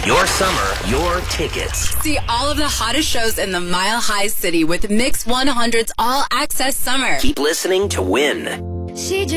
Your summer, your tickets. See all of the hottest shows in the Mile High City with Mix 100's All Access Summer. Keep listening to win. She